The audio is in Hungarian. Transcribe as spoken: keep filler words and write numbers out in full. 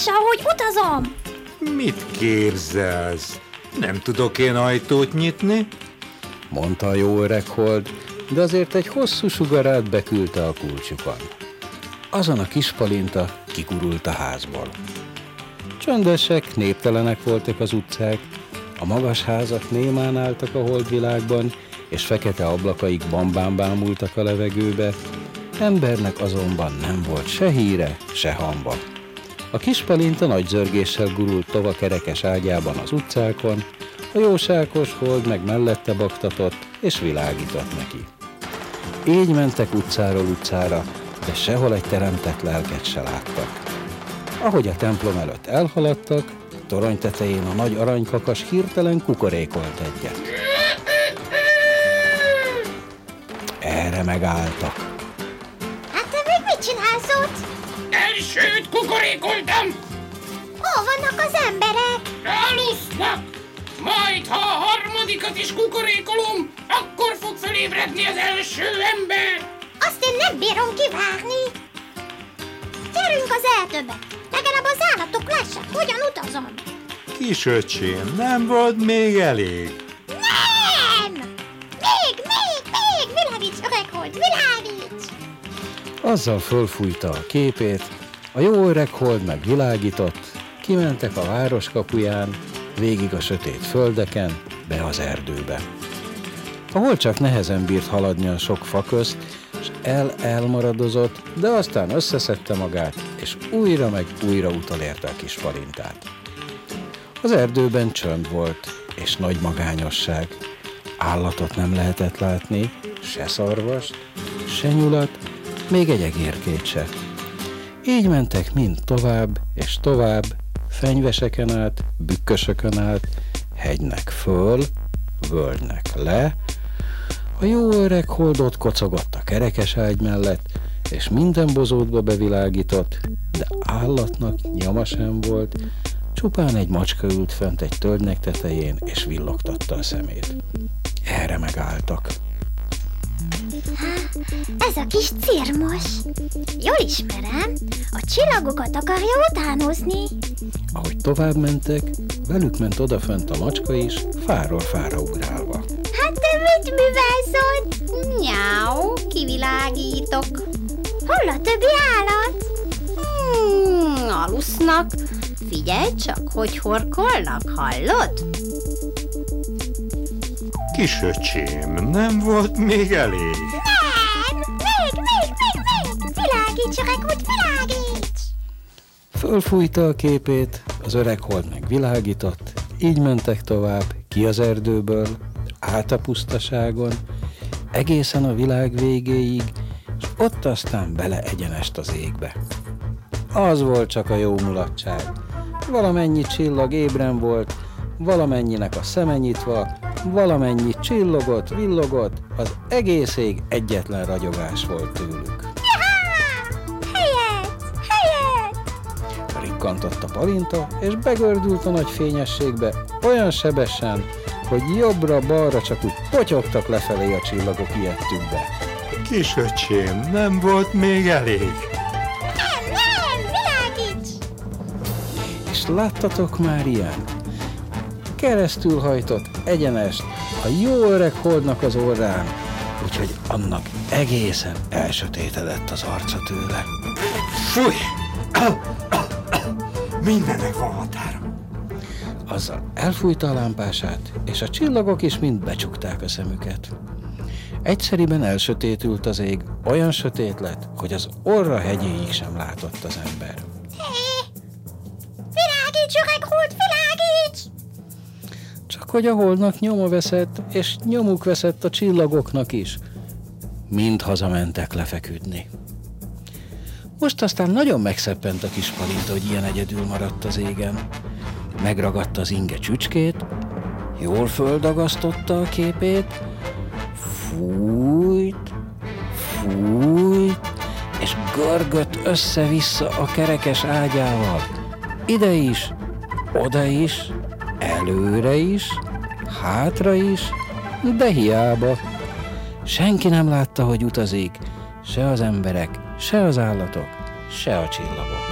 lássa, hogy utazom! Mit képzelsz? Nem tudok én ajtót nyitni? Mondta a jó öreg hold, de azért egy hosszú sugarát beküldte a kulcsukon. Azon a kis Palinta kigurult a házból. Csöndesek, néptelenek voltak az utcák, a magas házak némán álltak a holdvilágban, és fekete ablakaik bambán bámultak a levegőbe, embernek azonban nem volt se híre, se hamba. A kis Palinta nagy zörgéssel gurult tova kerekes ágyában az utcákon, a jóságos hold meg mellette baktatott, és világított neki. Így mentek utcáról utcára, de sehol egy teremtett lelket se láttak. Ahogy a templom előtt elhaladtak, torony tetején a nagy aranykakas hirtelen kukorékolt egyet. Erre megálltak. Hát te még mit csinálsz ott? Elsőt kukorékoltam! Hol vannak az emberek? Elusznak! Majd, ha a harmadikat is kukorékolom, akkor fog fölébredni az első ember! Azt én nem bírom kivárni. Gyerünk az erdőbe, legalább az állatok lássák, hogyan utazom. Kisöcsém, nem volt még elég? Nem! Még, még, még! Világíts, öreg hold, világíts! Azzal fölfújta a képét, a jó öreg hold meg világított, kimentek a város kapuján, végig a sötét földeken, be az erdőbe. A hold csak nehezen bírt haladni a sok fa közt, és el-elmaradozott, de aztán összeszedte magát, és újra meg újra utolérte a kis Palintát. Az erdőben csönd volt, és nagy magányosság. Állatot nem lehetett látni, se szarvast, se nyulat, még egy egérkét se. Így mentek mind tovább és tovább, fenyveseken át, bükkösökön át, hegynek föl, völgynek le. A jó öreg hold ott kocogott a kerekes ágy mellett, és minden bozótba bevilágított, de állatnak nyoma sem volt, csupán egy macska ült fent egy tölgynek tetején, és villogtatta a szemét. Erre megálltak. Ez a kis cirmos. Jól ismerem, a csillagokat akarja utánozni. Ahogy tovább mentek, velük ment odafönt a macska is, fáról fára ugrálva. Hát te mit művelsz ott? Nyáu, kivilágítok. Hol a többi állat? Hmm, alusznak. Figyelj csak, hogy horkolnak, hallod? Kisöcsém, nem volt még elég? Nem! Még, még, még, még! Világíts, öreg hold, világíts! Fölfújta a képét, az öreg hold meg világított, így mentek tovább, ki az erdőből, át a pusztaságon, egészen a világ végéig, és ott aztán bele egyenest az égbe. Az volt csak a jó mulatság. Valamennyi csillag ébren volt, valamennyinek a szeme nyitva, valamennyi csillogott, villogott, az egész ég egyetlen ragyogás volt tőlük. Jahá! Helyet! Helyet! Rikkantott a Palinta, és begördült a nagy fényességbe, olyan sebesen, hogy jobbra-balra csak úgy potyogtak lefelé a csillagok ijedtükbe. Kisöcsém, nem volt még elég? Nem, nem! Világíts! És láttatok már ilyen? Keresztül hajtott egyenest a jó öreg holdnak az orrán, úgyhogy annak egészen elsötétedett az arca tőle. Fúj! Mindennek van határa. Azzal elfújta a lámpását, és a csillagok is mind becsukták a szemüket. Egyszeriben elsötétült az ég, olyan sötét lett, hogy az orra hegyéig sem látott az ember. Hé! Világíts, öreg hold, világíts! Csak hogy a holdnak nyoma veszett, és nyomuk veszett a csillagoknak is. Mind hazamentek lefeküdni. Most aztán nagyon megszeppent a kis Palinta, hogy ilyen egyedül maradt az égen. Megragadta az inge csücskét, jól földagasztotta a képét, fújt, fújt, és görgött össze-vissza a kerekes ágyával. Ide is, oda is, előre is, hátra is, de hiába. Senki nem látta, hogy utazik, se az emberek, se az állatok, se a csillagok.